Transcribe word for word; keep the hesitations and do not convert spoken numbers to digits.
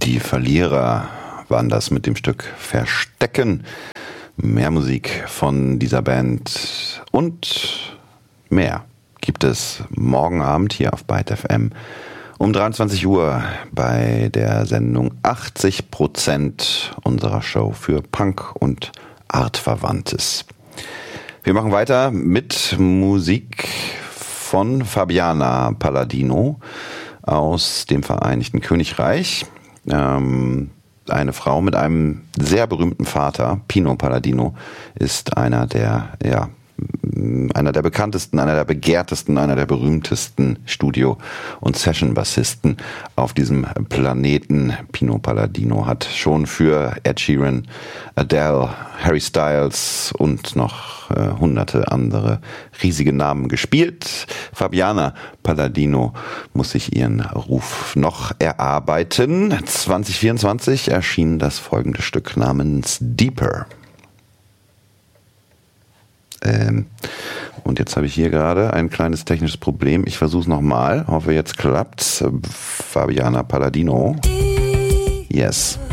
Die Verlierer waren das mit dem Stück Verstecken. Mehr Musik von dieser Band und mehr gibt es morgen Abend hier auf Byte F M um dreiundzwanzig Uhr bei der Sendung achtzig Prozent unserer Show für Punk und Artverwandtes. Wir machen weiter mit Musik von Fabiana Palladino aus dem Vereinigten Königreich. Ähm, eine Frau mit einem sehr berühmten Vater, Pino Palladino, ist einer der, ja, einer der bekanntesten, einer der begehrtesten, einer der berühmtesten Studio- und Session-Bassisten auf diesem Planeten. Pino Palladino hat schon für Ed Sheeran, Adele, Harry Styles und noch äh, hunderte andere riesige Namen gespielt. Fabiana Palladino muss sich ihren Ruf noch erarbeiten. zwanzig vierundzwanzig erschien das folgende Stück namens Deeper. Ähm, und jetzt habe ich hier gerade ein kleines technisches Problem. Ich versuche es nochmal. Hoffe, jetzt klappt's. Fabiana Palladino. Yes.